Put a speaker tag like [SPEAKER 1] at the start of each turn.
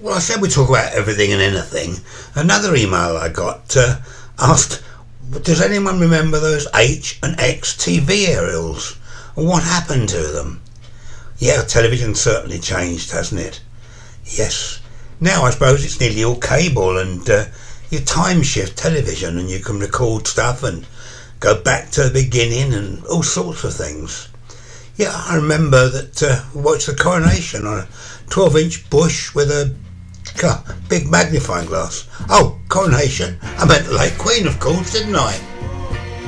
[SPEAKER 1] Well, I said we talk about everything and anything. Another email I got asked, does anyone remember those H and X TV aerials? And what happened to them? Yeah, television certainly changed, hasn't it? Yes. Now I suppose it's nearly all cable and you time shift television and you can record stuff and go back to the beginning and all sorts of things. Yeah, I remember that we watched the coronation on a 12-inch bush with a big magnifying glass. Oh, coronation. I meant the late Queen, of course, didn't I?